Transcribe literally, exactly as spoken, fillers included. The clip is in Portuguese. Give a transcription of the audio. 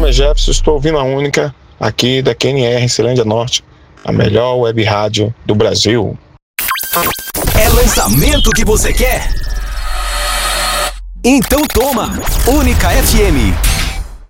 nome é Jefferson, estou ouvindo a única aqui da Q N R, Ceilândia Norte, a melhor web rádio do Brasil. É lançamento que você quer? Então toma! Única F M.